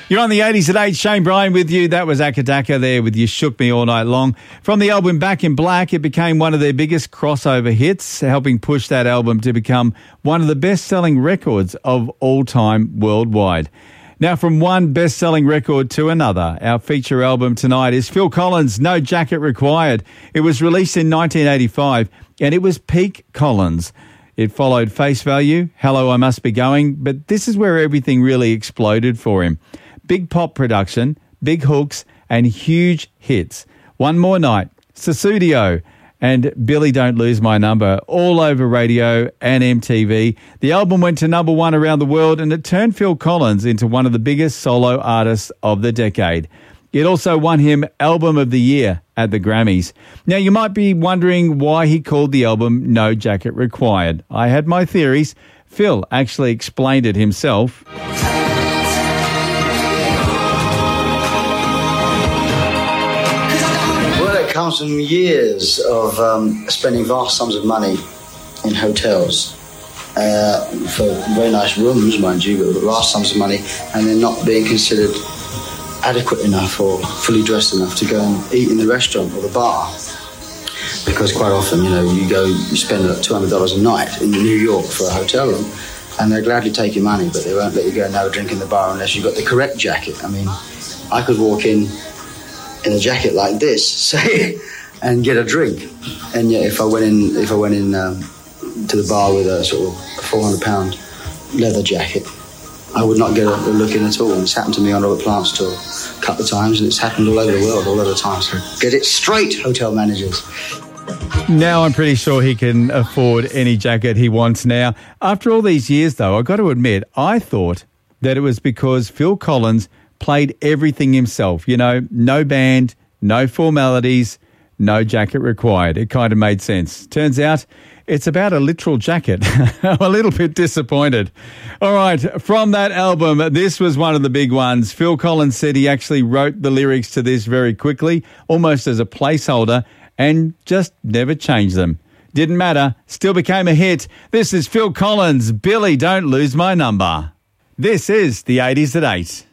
You're on the 80s at 8. Shane Bryan with you. That was Akadaka there with You Shook Me All Night Long. From the album Back in Black, it became one of their biggest crossover hits, helping push that album to become one of the best-selling records of all time worldwide. Now, from one best-selling record to another, our feature album tonight is Phil Collins' No Jacket Required. It was released in 1985, and it was peak Collins. It followed Face Value, Hello, I Must Be Going, but this is where everything really exploded for him. Big pop production, big hooks, and huge hits. One More Night, Susudio, and Billy Don't Lose My Number, all over radio and MTV. The album went to number one around the world, and it turned Phil Collins into one of the biggest solo artists of the decade. It also won him Album of the Year at the Grammys. Now, you might be wondering why he called the album No Jacket Required. I had my theories. Phil actually explained it himself. It comes from years of spending vast sums of money in hotels for very nice rooms, mind you, but vast sums of money, and then not being considered adequate enough or fully dressed enough to go and eat in the restaurant or the bar. Because quite often, you spend $200 a night in New York for a hotel room, and they'll gladly take your money, but they won't let you go and have a drink in the bar unless you've got the correct jacket. I mean, I could walk in a jacket like this, say, and get a drink. And yet, if I went in to the bar with a sort of £400 leather jacket, I would not get a look in at all. And it's happened to me on Robert Plant's tour a couple of times, and it's happened all over the world, all over the time. So get it straight, hotel managers. Now I'm pretty sure he can afford any jacket he wants now. After all these years, though, I've got to admit, I thought that it was because Phil Collins played everything himself. No band, no formalities, no jacket required. It kind of made sense. Turns out it's about a literal jacket. I'm a little bit disappointed. All right, from that album, this was one of the big ones. Phil Collins said he actually wrote the lyrics to this very quickly, almost as a placeholder, and just never changed them. Didn't matter, still became a hit. This is Phil Collins, Billy Don't Lose My Number. This is the 80s at 8.